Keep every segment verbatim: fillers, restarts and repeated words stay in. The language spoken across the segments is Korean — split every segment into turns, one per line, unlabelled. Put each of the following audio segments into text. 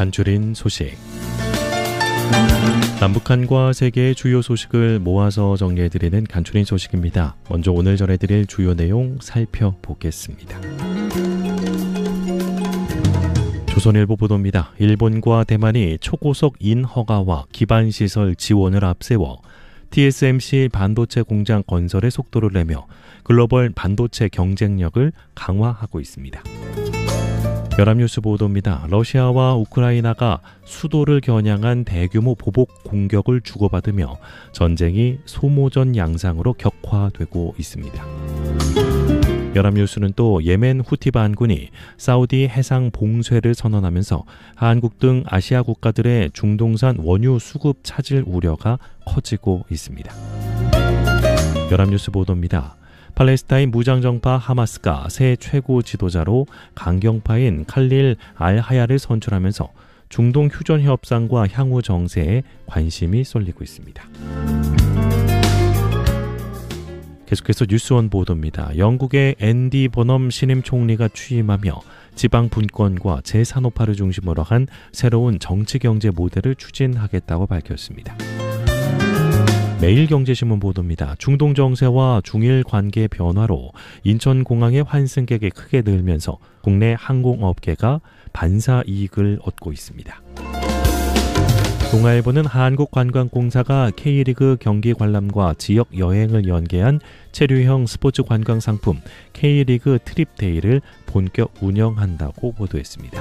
간추린 소식. 남북한과 세계의 주요 소식을 모아서 정리해드리는 간추린 소식입니다. 먼저 오늘 전해드릴 주요 내용 살펴보겠습니다. 조선일보 보도입니다. 일본과 대만이 초고속 인허가와 기반시설 지원을 앞세워 티에스엠씨 반도체 공장 건설의 속도를 내며 글로벌 반도체 경쟁력을 강화하고 있습니다. 연합뉴스 보도입니다. 러시아와 우크라이나가 수도를 겨냥한 대규모 보복 공격을 주고받으며 전쟁이 소모전 양상으로 격화되고 있습니다. 연합뉴스는 또 예멘 후티 반군이 사우디 해상 봉쇄를 선언하면서 한국 등 아시아 국가들의 중동산 원유 수급 차질 우려가 커지고 있습니다. 연합뉴스 보도입니다. 팔레스타인 무장정파 하마스가 새 최고 지도자로 강경파인 칼릴 알하야를 선출하면서 중동 휴전 협상과 향후 정세에 관심이 쏠리고 있습니다. 계속해서 뉴스원 보도입니다. 영국의 앤디 버넘 신임 총리가 취임하며 지방 분권과 재산업화를 중심으로 한 새로운 정치경제 모델을 추진하겠다고 밝혔습니다. 매일경제신문 보도입니다. 중동 정세와 중일 관계 변화로 인천공항의 환승객이 크게 늘면서 국내 항공업계가 반사 이익을 얻고 있습니다. 동아일보는 한국관광공사가 K리그 경기 관람과 지역 여행을 연계한 체류형 스포츠 관광 상품 K리그 트립데이를 본격 운영한다고 보도했습니다.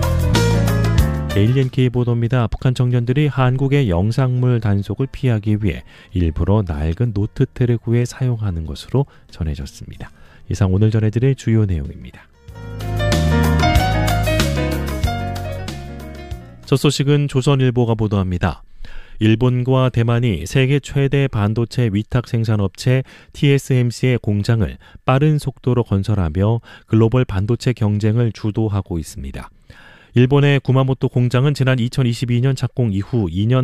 에일리엔케이 보도입니다. 북한 청년들이 한국의 영상물 단속을 피하기 위해 일부러 낡은 노트태를 구해 사용하는 것으로 전해졌습니다. 이상 오늘 전해드릴 주요 내용입니다. 첫 소식은 조선일보가 보도합니다. 일본과 대만이 세계 최대 반도체 위탁 생산업체 티에스엠씨의 공장을 빠른 속도로 건설하며 글로벌 반도체 경쟁을 주도하고 있습니다. 일본의 구마모토 공장은 지난 이천이십이 년 착공 이후 이 년